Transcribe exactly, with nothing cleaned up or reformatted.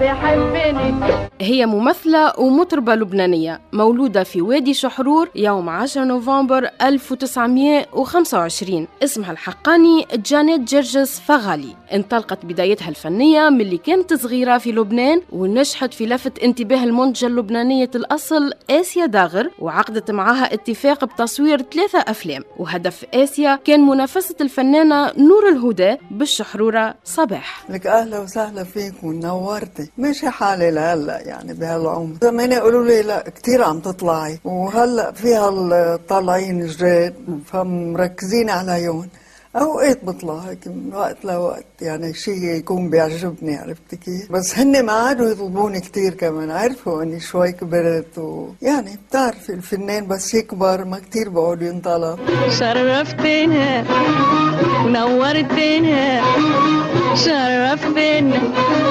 بيحبني. هي ممثلة ومطربة لبنانية مولودة في وادي شحرور يوم عشرة نوفمبر ألف وتسعمائة وخمسة وعشرين. اسمها الحقاني جانيت جرجس فغالي. انطلقت بدايتها الفنية من اللي كانت صغيرة في لبنان، ونجحت في لفت انتباه المنتجة اللبنانية الأصل آسيا داغر، وعقدت معها اتفاق بتصوير ثلاثة أفلام. وهدف آسيا كان منافسة الفنانة نور الهدى بالشحرورة صباح. لك أهلا وسهلا فيك ونورتي. ماشي حالي لهلا يعني بهالعمر. زمان يقولوا لي لا كتير عم تطلعي، وهلا فيها الطالعين جداد فمركزين عليهم. اوقات بطلع هيك من وقت لوقت، يعني شيء يكون بيعجبني، عرفتي كيف؟ بس هن ما عادوا يطلبوني كتير كمان، عرفوا اني شوي كبرت، ويعني بتعرفي الفنان بس يكبر ما كتير بقعد ينطلب. شرفتنا ونورتنا، شرفتنا